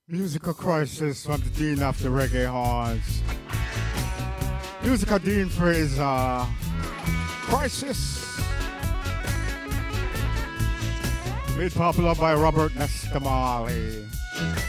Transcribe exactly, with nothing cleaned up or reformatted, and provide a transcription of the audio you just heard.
Musical Crisis from the Dean of the Reggae Horns. Musical Dean Fraser. Crisis. Made popular by Robert Nesta Marley.